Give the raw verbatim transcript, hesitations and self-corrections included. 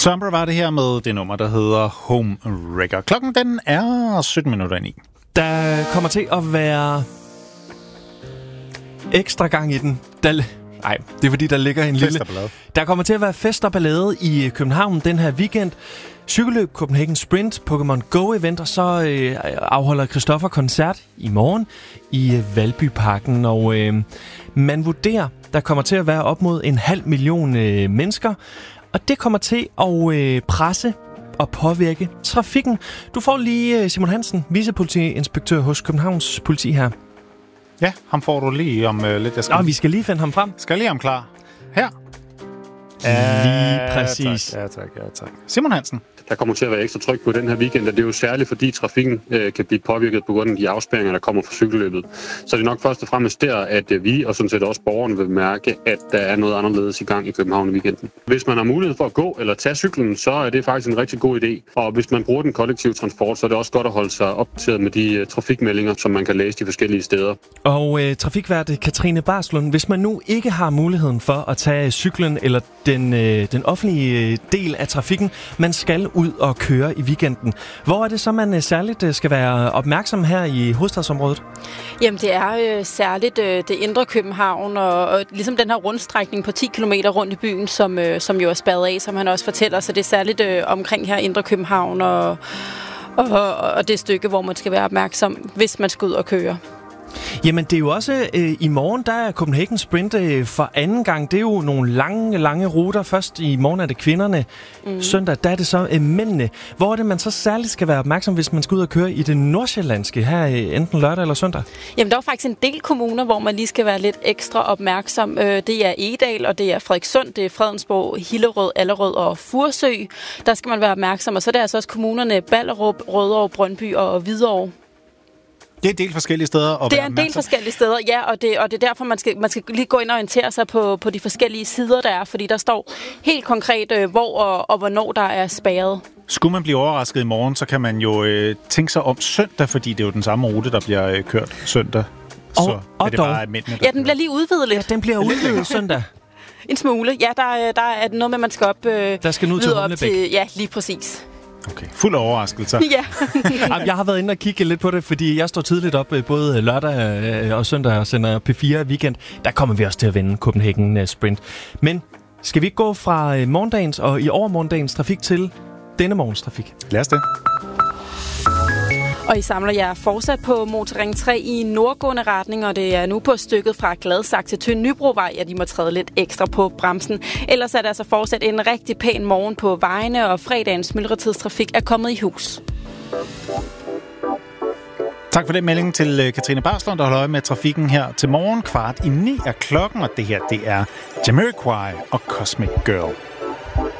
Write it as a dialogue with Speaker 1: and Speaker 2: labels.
Speaker 1: Tomber var det her med det nummer, der hedder Home Wrecker. Klokken den er sytten minutter i.
Speaker 2: Der kommer til at være ekstra gang i den. Der, nej, det er fordi, der ligger en lille... Der kommer til at være fest og ballade i København den her weekend. Cykelløb, Copenhagen Sprint, Pokémon Go-event, og så øh, afholder Christoffer koncert i morgen i øh, Valbyparken. Og øh, man vurderer, der kommer til at være op mod en halv million øh, mennesker. Og det kommer til at øh, presse og påvirke trafikken. Du får lige Simon Hansen, vicepolitiinspektør hos Københavns Politi her.
Speaker 1: Ja, ham får du lige om øh, lidt. Jeg skal...
Speaker 2: Nå, vi skal lige finde ham frem.
Speaker 1: Skal lige ham klar. Her.
Speaker 2: Lige præcis.
Speaker 1: Ja, tak. Ja, tak, ja, tak. Simon Hansen.
Speaker 3: Der kommer til at være ekstra tryk på den her weekend, og det er jo særligt, fordi trafikken øh, kan blive påvirket på grund af de afspærringer, der kommer fra cykelløbet. Så det er nok først og fremmest der, at øh, vi og sådan set også borgerne vil mærke, at der er noget anderledes i gang i København i weekenden. Hvis man har mulighed for at gå eller tage cyklen, så er det faktisk en rigtig god idé. Og hvis man bruger den kollektive transport, så er det også godt at holde sig opdateret med de øh, trafikmeldinger, som man kan læse de forskellige steder.
Speaker 2: Og øh, trafikvært Katrine Barslund, hvis man nu ikke har muligheden for at tage cyklen eller den, øh, den offentlige del af trafikken, man skal ud og køre i weekenden. Hvor er det så, man særligt skal være opmærksom her i hovedstadsområdet?
Speaker 4: Jamen, det er øh, særligt øh, det indre København, og, og ligesom den her rundstrækning på ti kilometer rundt i byen, som, øh, som jo er spærret af, som han også fortæller. Så det er særligt øh, omkring her indre København, og, og, og det stykke, hvor man skal være opmærksom, hvis man skal ud og køre.
Speaker 2: Jamen, det er jo også øh, i morgen, der er Copenhagen Sprint øh, for anden gang. Det er jo nogle lange, lange ruter. Først i morgen er det kvinderne. Mm. Søndag, der er det så øh, mændene. Hvor er det, man så særligt skal være opmærksom, hvis man skal ud og køre i det nordsjællandske her, øh, enten lørdag eller søndag?
Speaker 4: Jamen, der er faktisk en del kommuner, hvor man lige skal være lidt ekstra opmærksom. Øh, det er Egedal, og det er Frederikssund, det er Fredensborg, Hillerød, Allerød og Furesø. Der skal man være opmærksom. Og så er der altså også kommunerne Ballerup, Rødovre, Brøndby og Hvidovre.
Speaker 1: Det er en del forskellige steder.
Speaker 4: Det er en del forskellige steder, ja, og det, og det er derfor, man skal, man skal lige gå ind og orientere sig på, på de forskellige sider, der er, fordi der står helt konkret, øh, hvor og, og hvornår der er spærret.
Speaker 1: Skulle man blive overrasket i morgen, så kan man jo øh, tænke sig om søndag, fordi det er jo den samme rute, der bliver øh, kørt søndag.
Speaker 2: Og,
Speaker 1: så
Speaker 2: og
Speaker 1: er det
Speaker 2: dog.
Speaker 1: bare mændene,
Speaker 4: ja, den bliver lige udvidet lidt.
Speaker 2: Ja, den bliver udvidet søndag.
Speaker 4: En smule. Ja, der, der er noget med, man skal op, øh,
Speaker 2: der skal nu til
Speaker 4: Humlebæk. Ja, lige præcis.
Speaker 1: Okay, fuld overraskelse.
Speaker 4: Ja.
Speaker 2: Jeg har været inde og kigge lidt på det, fordi jeg står tidligt op både lørdag og søndag og sender P fire weekend. Der kommer vi også til at vende Copenhagen Sprint. Men skal vi ikke gå fra morgendagens og i overmorgendagens trafik til denne morgens trafik?
Speaker 1: Lad os det.
Speaker 4: Og I samler jer fortsat på Motorring tre i nordgående retning, og det er nu på stykket fra Gladsaxe til Tynd Nybrovej, at de må træde lidt ekstra på bremsen. Ellers er det altså fortsat en rigtig pæn morgen på vejene, og fredagens myldretidstrafik er kommet i hus.
Speaker 1: Tak for den melding til Katrine Barslund, der holder øje med trafikken her til morgen. Kvart i ni er klokken, og det her det er Jamiroquai og Cosmic Girl.